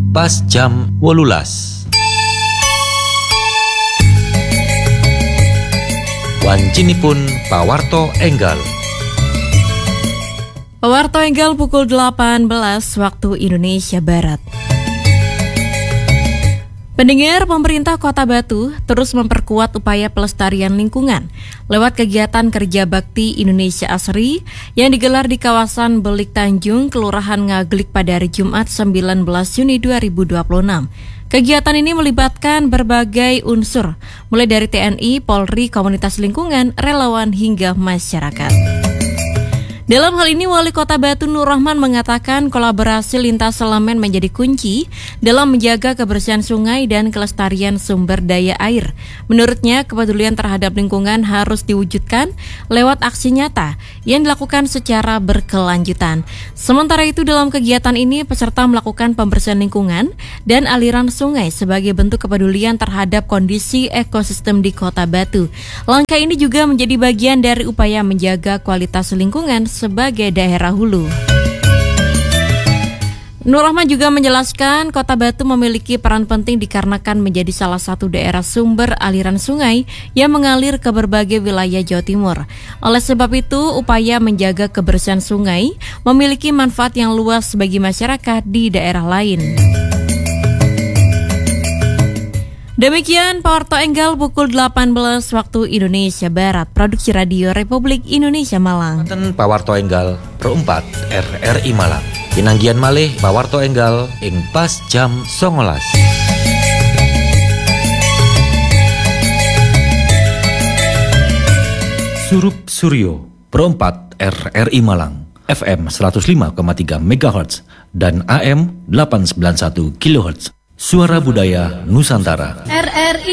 pas jam 18. Wancinipun pawarto enggal. Pawarto enggal pukul 18 waktu Indonesia Barat. Pendengar, pemerintah Kota Batu terus memperkuat upaya pelestarian lingkungan lewat kegiatan kerja bakti Indonesia Asri yang digelar di kawasan Belik Tanjung, Kelurahan Ngaglik pada hari Jumat 19 Juni 2026. Kegiatan ini melibatkan berbagai unsur, mulai dari TNI, Polri, komunitas lingkungan, relawan hingga masyarakat. Dalam hal ini, Wali Kota Batu Nur Rahman mengatakan kolaborasi lintas elemen menjadi kunci dalam menjaga kebersihan sungai dan kelestarian sumber daya air. Menurutnya, kepedulian terhadap lingkungan harus diwujudkan lewat aksi nyata yang dilakukan secara berkelanjutan. Sementara itu, dalam kegiatan ini, peserta melakukan pembersihan lingkungan dan aliran sungai sebagai bentuk kepedulian terhadap kondisi ekosistem di Kota Batu. Langkah ini juga menjadi bagian dari upaya menjaga kualitas lingkungan sebagai daerah hulu. Nur Rahman juga menjelaskan Kota Batu memiliki peran penting dikarenakan menjadi salah satu daerah sumber aliran sungai yang mengalir ke berbagai wilayah Jawa Timur. Oleh sebab itu, upaya menjaga kebersihan sungai memiliki manfaat yang luas bagi masyarakat di daerah lain. Demikian Pawarto Enggal pukul 18 waktu Indonesia Barat. Produksi Radio Republik Indonesia Malang. Pawarto Enggal Pro 4 RRI Malang. Pinanggian malih Pawarto Enggal ing pas jam 19. Surup Suryo Pro 4 RRI Malang. FM 105,3 MHz dan AM 891 kHz. Suara Budaya Nusantara. RRI